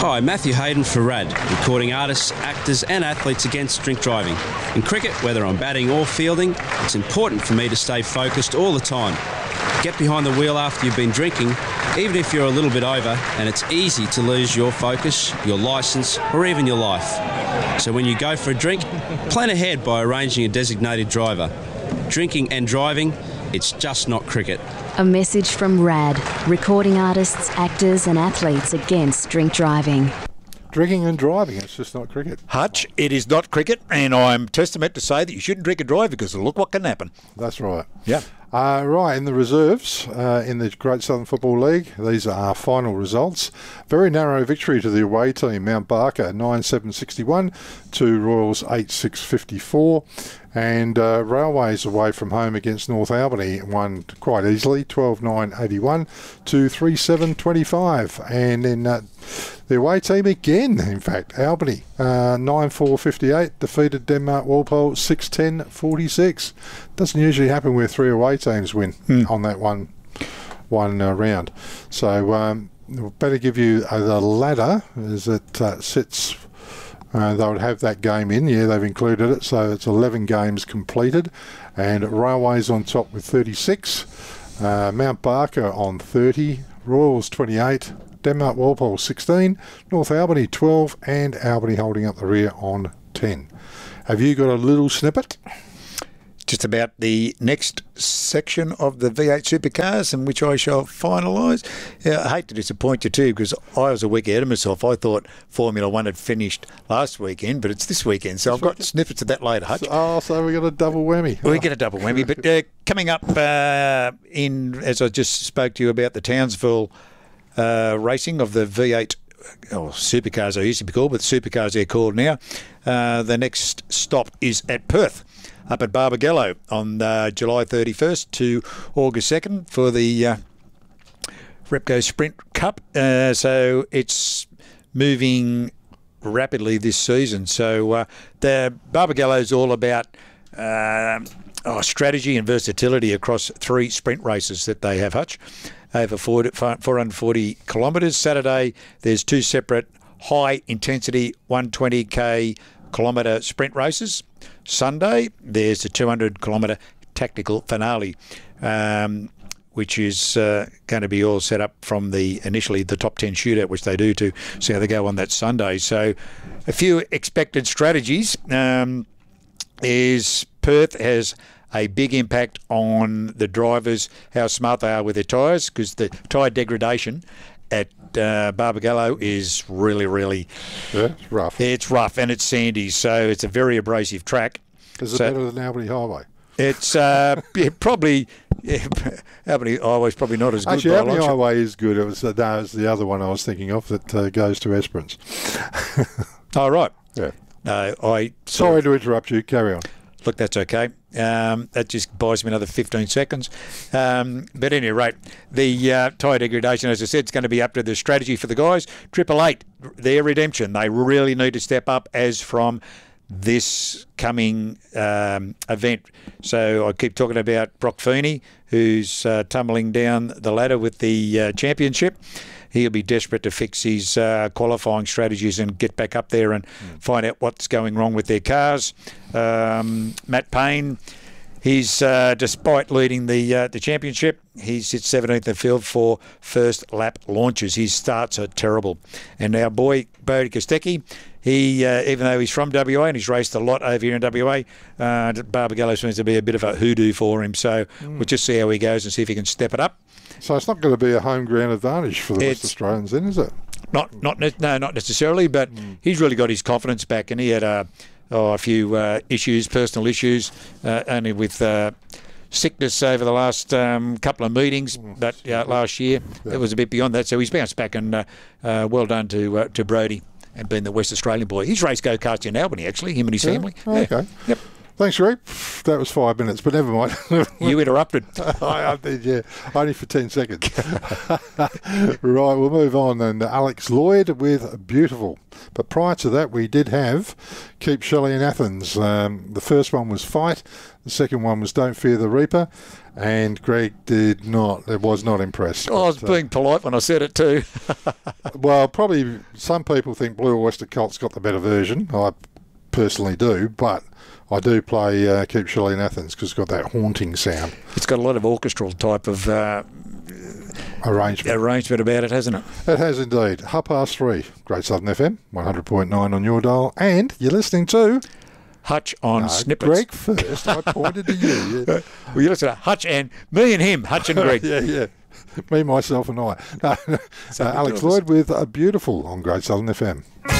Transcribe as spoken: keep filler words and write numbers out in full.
Hi, Matthew Hayden for RAD, recording artists, actors and athletes against drink driving. In cricket, whether I'm batting or fielding, it's important for me to stay focused all the time. Get behind the wheel after you've been drinking, even if you're a little bit over, and it's easy to lose your focus, your licence or even your life. So when you go for a drink, plan ahead by arranging a designated driver. Drinking and driving, it's just not cricket. A message from RAD, recording artists, actors and athletes against drink driving. Drinking and driving, it's just not cricket. Hutch, it is not cricket, and I'm testament to say that you shouldn't drink and drive because look what can happen. That's right. Yeah. Uh, right, in the reserves, uh, in the Great Southern Football League, these are our final results. Very narrow victory to the away team, Mount Barker, nine seven sixty-one to Royals eight six fifty-four. And uh, Railways away from home against North Albany won quite easily, twelve nine eighty-one to three seven twenty-five. And then uh, the away team again, in fact, Albany, uh, nine four fifty-eight, defeated Denmark Walpole six ten forty-six. Doesn't usually happen where three away teams win hmm. on that one one uh, round. So um, better give you uh, the ladder as it uh, sits. Uh, they would have that game in. Yeah, they've included it. So it's eleven games completed. And Railways on top with thirty-six. Uh, Mount Barker on thirty. Royals twenty-eight. Denmark Walpole sixteen. North Albany twelve. And Albany holding up the rear on ten. Have you got a little snippet? Just about the next section of the V eight Supercars, in which I shall finalise. Yeah, I hate to disappoint you too, because I was a week ahead of myself. I thought Formula One had finished last weekend, but it's this weekend. So this I've got weekend? snippets of that later, Hutch. Oh, so we got a double whammy. We get a double whammy. But uh, coming up uh, in, as I just spoke to you about the Townsville uh, racing of the V eight Oh, supercars they used to be called, but supercars they're called now. Uh, the next stop is at Perth, up at Barbagallo on uh, July thirty-first to August second for the uh, Repco Sprint Cup. Uh, so it's moving rapidly this season. So uh, the Barbagallo is all about uh, oh, strategy and versatility across three sprint races that they have, Hutch. Over four hundred forty kilometres. Saturday, there's two separate high-intensity one hundred twenty k kilometre sprint races. Sunday, there's the two hundred kilometre tactical finale, um, which is uh, going to be all set up from the initially the top ten shootout, which they do to see how they go on that Sunday. So a few expected strategies um, is Perth has a big impact on the drivers, how smart they are with their tyres, because the tyre degradation at uh, Barbagallo is really, really... Yeah, it's rough. It's rough and it's sandy, so it's a very abrasive track. Is it so better than Albany Highway? It's uh, yeah, probably... Yeah, Albany Highway's probably not as good. Actually, Albany Highway is good. It was, uh, that was the other one I was thinking of that uh, goes to Esperance. Oh, right. Yeah. No, I... Sorry to interrupt you. Carry on. Look, that's okay. Um, that just buys me another fifteen seconds. Um, but at any rate, the uh, tyre degradation, as I said, is going to be up to the strategy for the guys. Triple Eight, their redemption. They really need to step up as from this coming um, event. So I keep talking about Brock Feeney, who's uh, tumbling down the ladder with the uh, championship. He'll be desperate to fix his uh, qualifying strategies and get back up there and mm. find out what's going wrong with their cars. Um, Matt Payne, he's uh, despite leading the uh, the championship, he sits seventeenth in the field for first lap launches. His starts are terrible. And our boy Bodie Kostecki, he uh, even though he's from W A and he's raced a lot over here in W A, uh, Barbagallo seems to be a bit of a hoodoo for him. So mm. we'll just see how he goes and see if he can step it up. So it's not going to be a home ground advantage for the it's, West Australians then, is it? Not, not, no, not necessarily, but mm. he's really got his confidence back, and he had a, oh, a few uh, issues, personal issues, uh, only with uh, sickness over the last um, couple of meetings, mm. but uh, last year yeah. it was a bit beyond that. So he's bounced back, and uh, uh, well done to uh, to Brody and being the West Australian boy. He's raced go-karts in Albany, actually, him and his yeah? family. Oh, yeah. Okay. Yep. Thanks, Rick. That was five minutes, but never mind. You interrupted. I, I did, yeah. Only for ten seconds. Right, we'll move on. And Alex Lloyd with Beautiful. But prior to that, we did have Keep Shelley in Athens. Um, the first one was Fight. The second one was Don't Fear the Reaper. And Greg did not, was not impressed. Oh, I was but, uh, being polite when I said it too. well, probably some people think Blue Oyster Cult's got the better version. I personally do, but I do play uh, Keep Shelley in Athens because it's got that haunting sound. It's got a lot of orchestral type of uh, arrangement. arrangement about it, hasn't it? It has indeed. Half past three. Great Southern F M, one hundred point nine on your dial. And you're listening to... Hutch on no, Snippets. Greg first. I pointed to you. Yeah. Well, you listen to Hutch and me and him, Hutch and Greg. yeah, yeah. Me, myself and I. No, no. Uh, Alex to us. Lloyd with a Beautiful on Great Southern F M.